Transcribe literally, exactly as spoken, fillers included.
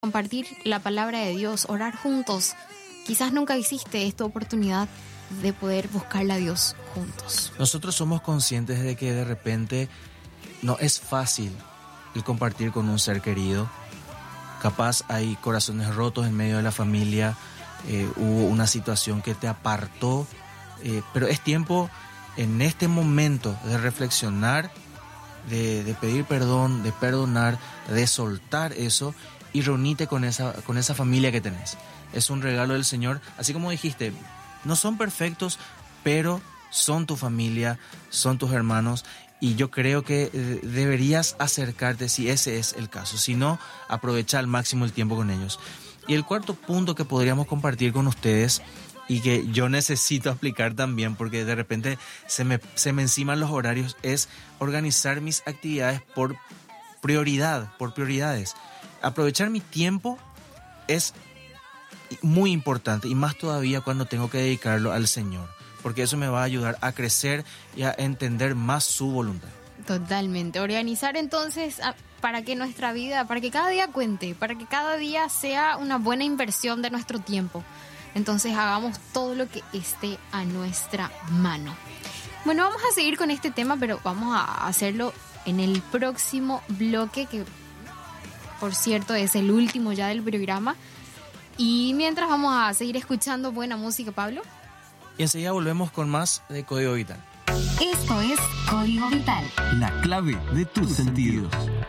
compartir la palabra de Dios, orar juntos. Quizás nunca hiciste esta oportunidad de poder buscarle a Dios juntos. Nosotros somos conscientes de que de repente no es fácil el compartir con un ser querido. Capaz hay corazones rotos en medio de la familia, eh, hubo una situación que te apartó, eh, pero es tiempo en este momento de reflexionar, de, de pedir perdón, de perdonar, de soltar eso y reunirte con esa, con esa familia que tenés. Es un regalo del Señor, así como dijiste, no son perfectos, pero son tu familia, son tus hermanos. Y yo creo que deberías acercarte si ese es el caso. Si no, aprovecha al máximo el tiempo con ellos. Y el cuarto punto que podríamos compartir con ustedes y que yo necesito aplicar también porque de repente se me, se me enciman los horarios es organizar mis actividades por prioridad, por prioridades. Aprovechar mi tiempo es muy importante y más todavía cuando tengo que dedicarlo al Señor, porque eso me va a ayudar a crecer y a entender más su voluntad. Totalmente. Organizar entonces para que nuestra vida, para que cada día cuente, para que cada día sea una buena inversión de nuestro tiempo. Entonces hagamos todo lo que esté a nuestra mano. Bueno, vamos a seguir con este tema, pero vamos a hacerlo en el próximo bloque, que por cierto es el último ya del programa. Y mientras vamos a seguir escuchando buena música, Pablo. Y enseguida volvemos con más de Código Vital. Esto es Código Vital. La clave de tus sentidos.